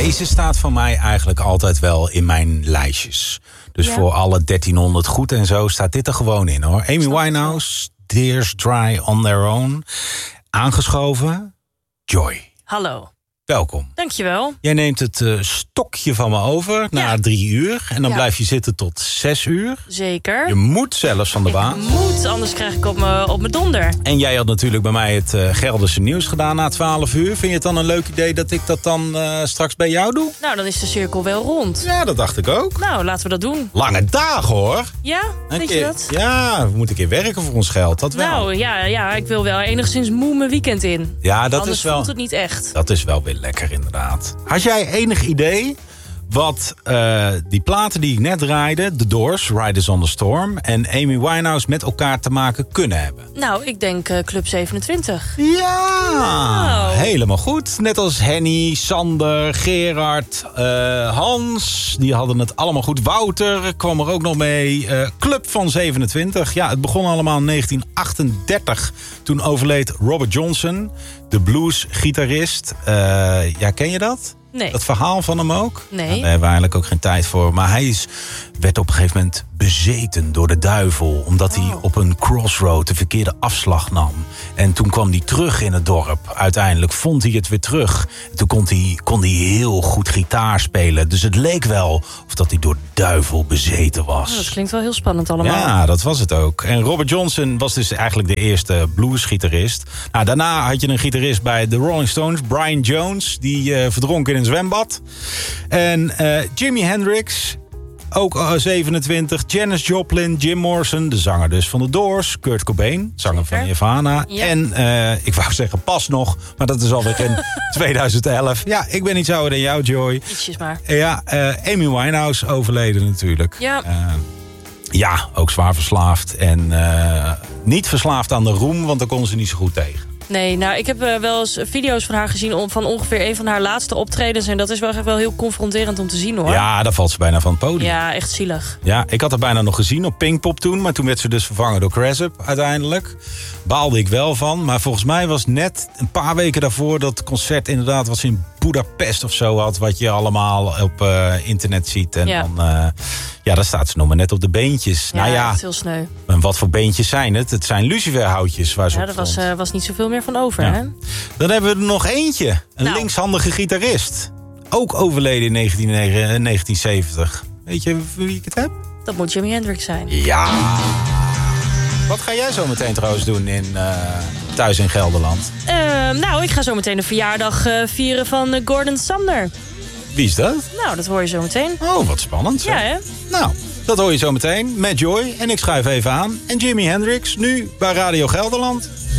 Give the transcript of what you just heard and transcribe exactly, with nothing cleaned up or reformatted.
Deze staat van mij eigenlijk altijd wel in mijn lijstjes. Dus ja. Voor alle dertienhonderd goed en zo staat dit er gewoon in, hoor. Amy Winehouse, Tears Dry on Their Own. Aangeschoven, Joy. Hallo. Welkom. Dankjewel. Jij neemt het uh, stokje van me over na ja. drie uur. En dan ja. blijf je zitten tot zes uur. Zeker. Je moet zelfs van de baan. Ik moet, anders krijg ik op mijn op mijn donder. En jij had natuurlijk bij mij het uh, Gelderse nieuws gedaan na twaalf uur. Vind je het dan een leuk idee dat ik dat dan uh, straks bij jou doe? Nou, dan is de cirkel wel rond. Ja, dat dacht ik ook. Nou, laten we dat doen. Lange dagen, hoor. Ja, vind keer, je dat? Ja, we moeten een keer werken voor ons geld, dat wel. Nou, ja, ja ik wil wel enigszins moe mijn weekend in. Ja, dat anders is wel. voelt het niet echt. Dat is wel weer lekker, inderdaad. Had jij enig idee wat uh, die platen die ik net draaide, The Doors, Riders on the Storm en Amy Winehouse met elkaar te maken kunnen hebben? Nou, ik denk uh, Club zevenentwintig. Ja, nou. Helemaal goed. Net als Henny, Sander, Gerard, uh, Hans, die hadden het allemaal goed. Wouter kwam er ook nog mee. Uh, Club van zevenentwintig. Ja, het begon allemaal in negentien achtendertig. Toen overleed Robert Johnson, de bluesgitarist. Uh, ja, ken je dat? Nee. Dat verhaal van hem ook? Nee. Nou, daar hebben we eigenlijk ook geen tijd voor. Maar hij is, werd op een gegeven moment bezeten door de duivel. Omdat hij oh. op een crossroad de verkeerde afslag nam. En toen kwam hij terug in het dorp. Uiteindelijk vond hij het weer terug. En toen kon hij, kon hij heel goed gitaar spelen. Dus het leek wel of dat hij door de duivel bezeten was. Oh, dat klinkt wel heel spannend allemaal. Ja, dat was het ook. En Robert Johnson was dus eigenlijk de eerste bluesgitarist. Nou, daarna had je een gitarist bij de Rolling Stones, Brian Jones. Die uh, verdronk in een zwembad. En uh, Jimi Hendrix, ook uh, zevenentwintig. Janis Joplin, Jim Morrison, de zanger dus van de Doors. Kurt Cobain, zanger Zeker. van Nirvana. Ja. En uh, ik wou zeggen pas nog, maar dat is alweer in twintig elf. Ja, ik ben iets ouder dan jou, Joy. Ietsjes maar. Ja, uh, Amy Winehouse overleden natuurlijk. Ja. Uh, ja, ook zwaar verslaafd. En uh, niet verslaafd aan de roem, want daar kon ze niet zo goed tegen. Nee, nou, ik heb uh, wel eens video's van haar gezien van ongeveer een van haar laatste optredens. En dat is wel echt wel heel confronterend om te zien, hoor. Ja, daar valt ze bijna van het podium. Ja, echt zielig. Ja, ik had haar bijna nog gezien op Pinkpop toen. Maar toen werd ze dus vervangen door Cressup uiteindelijk. Baalde ik wel van. Maar volgens mij was net een paar weken daarvoor dat concert inderdaad was in Budapest of zo had. Wat je allemaal op uh, internet ziet. En ja. dan, uh, ja, daar staat ze nog maar net op de beentjes. Ja, nou ja, echt heel sneu. En wat voor beentjes zijn het? Het zijn luciferhoutjes waar ze ja, op er was, stond. uh, was niet zoveel meer van over, ja. hè? Dan hebben we er nog eentje. Een nou. linkshandige gitarist. Ook overleden in negentien zeventig. Weet je wie ik het heb? Dat moet Jimi Hendrix zijn. Ja. Wat ga jij zo meteen trouwens doen in, uh, thuis in Gelderland? Uh, nou, ik ga zo meteen de verjaardag uh, vieren van uh, Gordon Sumner. Wie is dat? Nou, dat hoor je zo meteen. Oh, wat spannend. Zeg. Ja, hè? Nou, dat hoor je zo meteen met Joy. En ik schuif even aan. En Jimi Hendrix, nu bij Radio Gelderland.